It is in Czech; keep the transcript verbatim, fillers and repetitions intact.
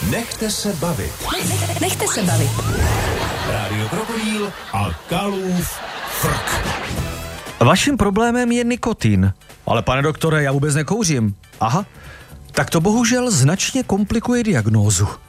Nechte se bavit. Nechte se bavit. Rádio Krokodýl a Kalův frk. Vaším problémem je nikotin. Ale pane doktore, já vůbec nekouřím. Aha, tak to bohužel značně komplikuje diagnózu.